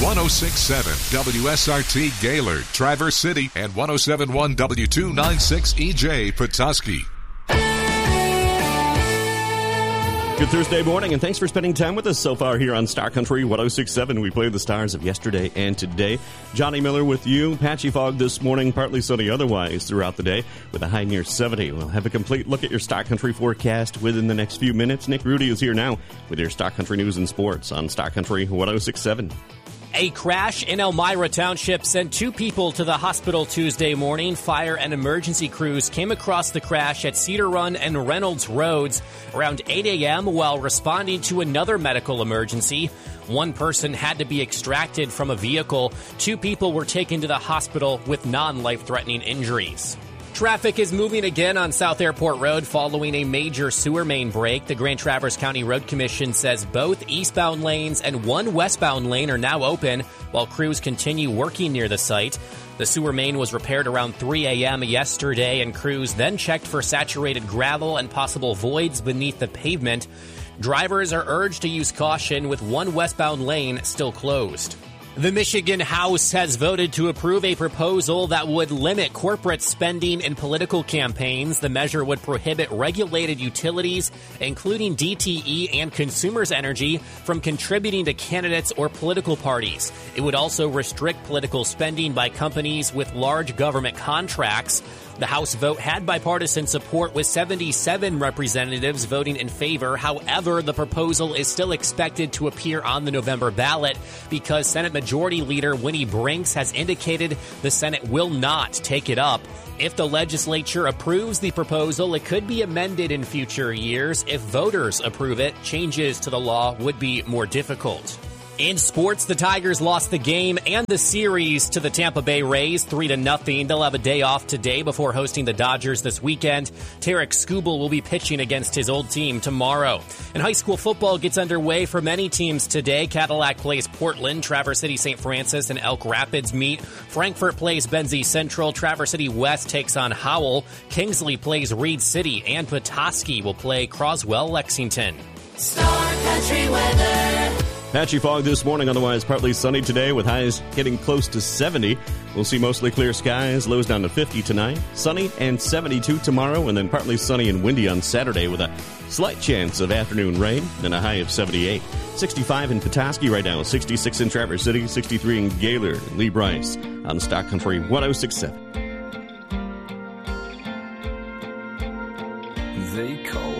106.7 WSRT Gaylord, Traverse City, and 107.1 W296 EJ Petoskey. Good Thursday morning, and thanks for spending time with us so far here on Star Country 106.7. We played the stars of yesterday and today. Johnny Miller with you. Patchy fog this morning, partly sunny otherwise throughout the day with a high near 70. We'll have a complete look at your Star Country forecast within the next few minutes. Nick Rudy is here now with your Star Country news and sports on Star Country 106.7. A crash in Elmira Township sent 2 people to the hospital Tuesday morning. Fire and emergency crews came across the crash at Cedar Run and Reynolds Roads around 8 a.m. while responding to another medical emergency. 1 person had to be extracted from a vehicle. 2 people were taken to the hospital with non-life-threatening injuries. Traffic is moving again on South Airport Road following a major sewer main break. The Grand Traverse County Road Commission says both eastbound lanes and 1 westbound lane are now open while crews continue working near the site. The sewer main was repaired around 3 a.m. yesterday, and crews then checked for saturated gravel and possible voids beneath the pavement. Drivers are urged to use caution with 1 westbound lane still closed. The Michigan House has voted to approve a proposal that would limit corporate spending in political campaigns. The measure would prohibit regulated utilities, including DTE and Consumers Energy, from contributing to candidates or political parties. It would also restrict political spending by companies with large government contracts. The House vote had bipartisan support with 77 representatives voting in favor. However, the proposal is still expected to appear on the November ballot because Senate Majority Leader Winnie Brinks has indicated the Senate will not take it up. If the legislature approves the proposal, it could be amended in future years. If voters approve it, changes to the law would be more difficult. In sports, the Tigers lost the game and the series to the Tampa Bay Rays 3-0. They'll have a day off today before hosting the Dodgers this weekend. Tarek Skubal will be pitching against his old team tomorrow. And high school football gets underway for many teams today. Cadillac plays Portland, Traverse City St. Francis and Elk Rapids meet. Frankfort plays Benzie Central, Traverse City West takes on Howell. Kingsley plays Reed City, and Petoskey will play Croswell Lexington. Star Country weather. Patchy fog this morning, otherwise partly sunny today with highs getting close to 70. We'll see mostly clear skies, lows down to 50 tonight. Sunny and 72 tomorrow, and then partly sunny and windy on Saturday with a slight chance of afternoon rain and a high of 78. 65 in Petoskey right now, 66 in Traverse City, 63 in Gaylord. Lee Bryce on Stock Country 106.7. They call